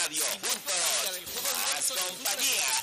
Radio, juntos, más compañía.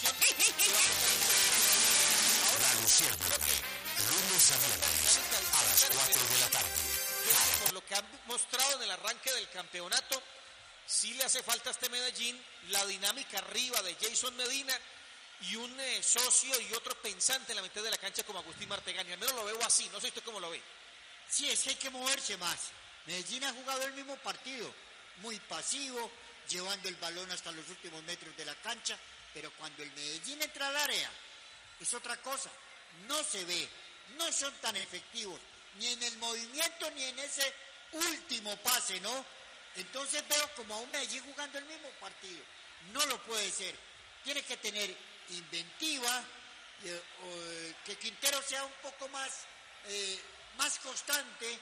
La Luciérnaga, lunes a viernes a las 4 de la tarde. Por lo que han mostrado en el arranque del campeonato, sí le hace falta a este Medellín la dinámica arriba de Jason Medina y un socio y otro pensante en la mitad de la cancha como Agustín Martegani. Al menos lo veo así, no sé usted cómo lo ve. Sí, es que hay que moverse más. Medellín ha jugado el mismo partido, muy pasivo, llevando el balón hasta los últimos metros de la cancha, pero cuando el Medellín entra al área, es otra cosa, no se ve, no son tan efectivos, ni en el movimiento ni en ese último pase, ¿no? Entonces veo como a un Medellín jugando el mismo partido, no lo puede ser, tiene que tener inventiva, que Quintero sea un poco más constante,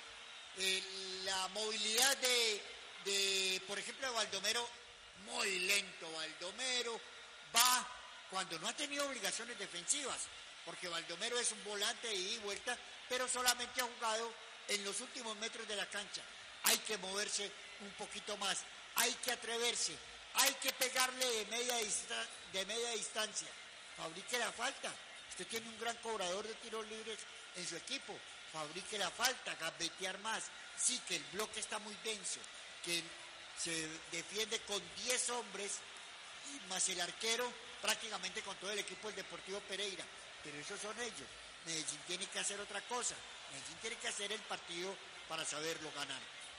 la movilidad de, por ejemplo, de Baldomero, muy lento Baldomero, va cuando no ha tenido obligaciones defensivas, porque Baldomero es un volante de ida y vuelta, pero solamente ha jugado en los últimos metros de la cancha. Hay que moverse un poquito más, hay que atreverse, hay que pegarle de media distancia, fabrique la falta. Usted tiene un gran cobrador de tiros libres en su equipo, fabrique la falta, gambetear más. Sí, que el bloque está muy denso, que se defiende con 10 hombres y más el arquero, prácticamente con todo el equipo del Deportivo Pereira, pero esos son ellos. Medellín tiene que hacer otra cosa, Medellín tiene que hacer el partido para saberlo ganar.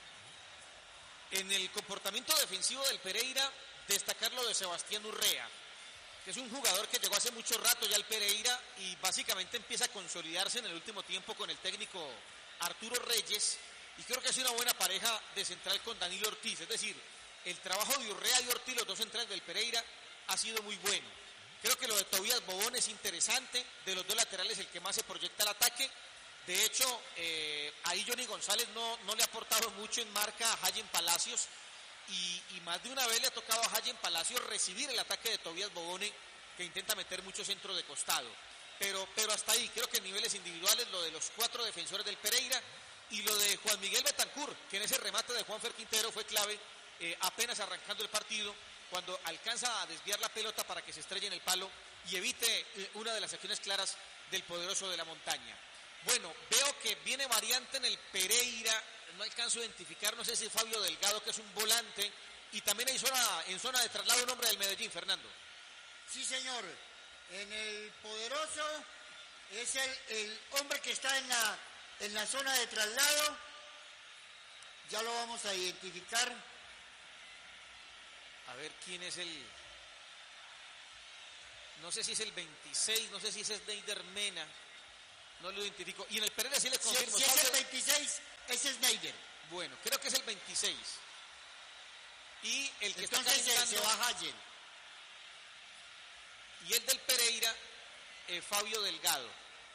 En el comportamiento defensivo del Pereira, destacar lo de Sebastián Urrea, que es un jugador que llegó hace mucho rato ya al Pereira y básicamente empieza a consolidarse en el último tiempo con el técnico Arturo Reyes, y creo que es una buena pareja de central con Danilo Ortiz. Es decir, el trabajo de Urrea y Ortiz, los dos centrales del Pereira, ha sido muy bueno. Creo que lo de Tobías Bobón es interesante, de los dos laterales el que más se proyecta al ataque. De hecho, ahí Johnny González no le ha aportado mucho en marca a Hayen Palacios, y más de una vez le ha tocado a Hayen Palacios recibir el ataque de Tobías Bobone, que intenta meter mucho centro de costado. Pero hasta ahí, creo que en niveles individuales lo de los 4 defensores del Pereira y lo de Juan Miguel Betancur, que en ese remate de Juanfer Quintero fue clave apenas arrancando el partido, cuando alcanza a desviar la pelota para que se estrelle en el palo y evite una de las acciones claras del poderoso de la montaña. Bueno, veo que viene variante en el Pereira, no alcanzo a identificar, no sé si Fabio Delgado, que es un volante, y también hay en zona de traslado un hombre del Medellín, Fernando. Sí, señor, en el poderoso es el hombre que está en la zona de traslado, ya lo vamos a identificar. A ver quién es no sé si es el 26, no sé si es Neider Mena, no lo identifico. Y en el Pereira sí le confirmo. Si es el 26, ese es Neider. Bueno, creo que es el 26. Y el que entonces está calentando, se va Hayen. Y el del Pereira, Fabio Delgado.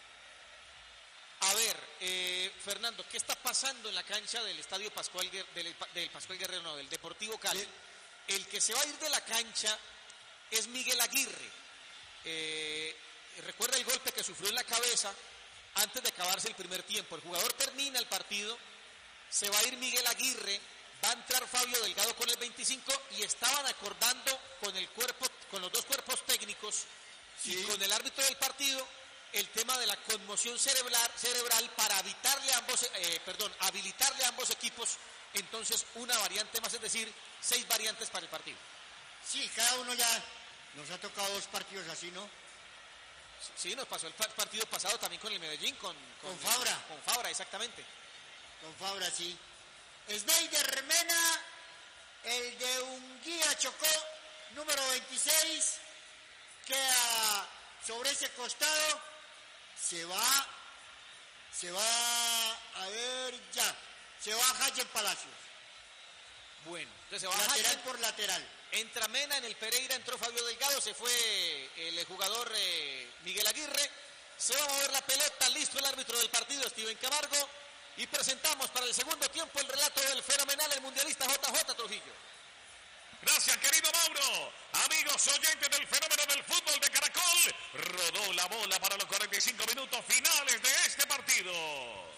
A ver, Fernando, ¿qué está pasando en la cancha del Estadio Pascual del Pascual Guerrero, no, del Deportivo Cali? ¿Sí? El que se va a ir de la cancha es Miguel Aguirre. Recuerda el golpe que sufrió en la cabeza antes de acabarse el primer tiempo. El jugador termina el partido, se va a ir Miguel Aguirre, va a entrar Fabio Delgado con el 25 y estaban acordando con los dos cuerpos técnicos, sí, y con el árbitro del partido el tema de la conmoción cerebral para habilitarle a ambos equipos entonces una variante más, es decir, 6 variantes para el partido. Sí, cada uno ya nos ha tocado 2 partidos así, ¿no? Sí, nos pasó el partido pasado también con el Medellín, con Fabra. Con Fabra, exactamente. Con Fabra, sí. Sneider Mena, el de Unguía Chocó, número 26, queda sobre ese costado, se va a ver ya, se va Hayen Palacios. Bueno, entonces se va lateral Hayen por lateral. Entra Mena, en el Pereira entró Fabio Delgado, se fue el jugador Miguel Aguirre, se va a mover la pelota, listo el árbitro del partido, Steven Camargo, y presentamos para el segundo tiempo el relato del fenomenal, el mundialista JJ Trujillo. Gracias, querido Mauro. Amigos oyentes del fenómeno del fútbol de Caracol, rodó la bola para los 45 minutos finales de este partido.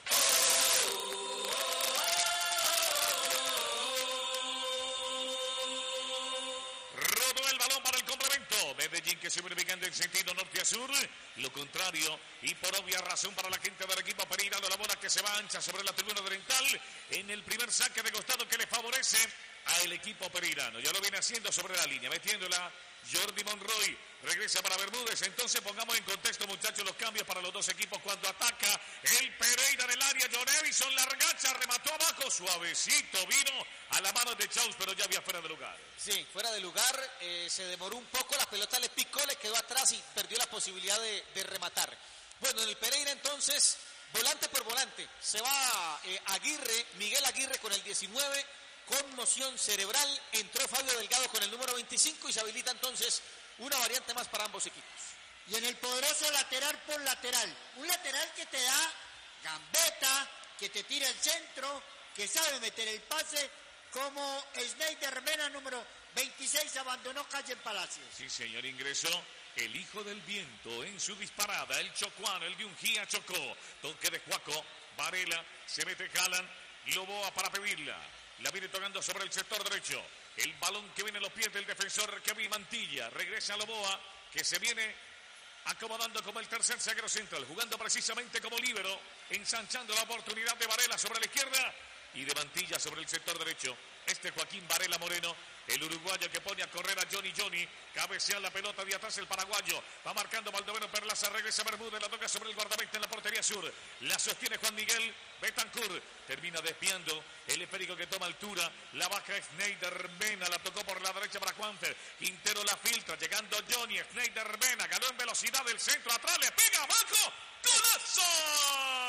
que se viene ubicando en sentido norte a sur. Lo contrario, y por obvia razón para la gente del equipo Pereira, la bola que se va ancha sobre la tribuna oriental en el primer saque de costado que le favorece al equipo pereirano. Ya lo viene haciendo sobre la línea, metiéndola Jordi Monroy. Regresa para Bermúdez. Entonces pongamos en contexto, muchachos, los cambios para los dos equipos cuando ataca el Pereira en el área. John Edison, largacha, remató abajo, suavecito, vino a la mano de Chaus, pero ya había fuera de lugar. Sí, fuera de lugar, se demoró un poco, la pelota le picó, le quedó atrás y perdió la posibilidad de rematar. Bueno, en el Pereira entonces, volante por volante, se va Aguirre, Miguel Aguirre con el 19, conmoción cerebral, entró Fabio Delgado con el número 25 y se habilita entonces una variante más para ambos equipos. Y en el poderoso lateral por lateral, un lateral que te da gambeta, que te tira el centro, que sabe meter el pase, como Schneider Mena, número 26, abandonó Calle en Palacios. Sí, señor, ingresó el hijo del viento en su disparada, el chocuano, el de Ungía chocó, toque de Juaco, Varela, se mete Jalan, Loboa para pedirla, la viene tocando sobre el sector derecho, el balón que viene a los pies del defensor Kevin Mantilla, regresa a Loboa, que se viene acomodando como el tercer zaguero central, jugando precisamente como líbero, ensanchando la oportunidad de Varela sobre la izquierda y de Mantilla sobre el sector derecho. Joaquín Varela Moreno, el uruguayo que pone a correr a Johnny, cabecea la pelota de atrás el paraguayo, va marcando Baldomero Perlaza, regresa Bermúdez, la toca sobre el guardameta en la portería sur, la sostiene Juan Miguel Betancourt, termina desviando el esférico que toma altura, la baja Schneider Mena, la tocó por la derecha para Juanfer, Quintero la filtra, llegando Johnny, Schneider Mena, ganó en velocidad del centro, atrás le pega abajo, ¡golazo!